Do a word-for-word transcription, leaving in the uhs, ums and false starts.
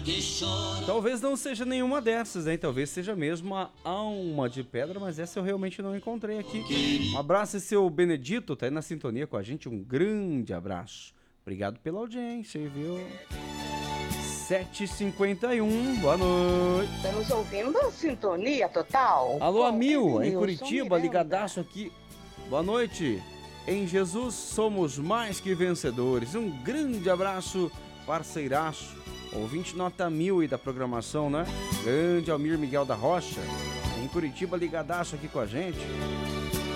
Talvez não seja nenhuma dessas, hein? Talvez seja mesmo a alma de pedra, mas essa eu realmente não encontrei aqui. Um abraço, seu Benedito, tá aí na sintonia com a gente. Um grande abraço. Obrigado pela audiência, viu? sete e cinquenta e um, boa noite. Estamos ouvindo a Sintonia Total. Alô, Amil, em Nilson Curitiba, Miranda. ligadaço aqui. Boa noite. Em Jesus somos mais que vencedores. Um grande abraço, parceiraço. Ouvinte nota mil aí da programação, né? Grande Almir Miguel da Rocha. Em Curitiba, ligadaço aqui com a gente.